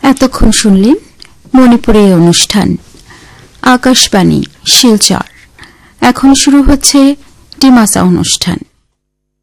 এতক্ষণ শুনলেন মণিপুরের অনুষ্ঠান আকাশবাণী শিলচর। এখন শুরু হচ্ছে ডিমাসা অনুষ্ঠান।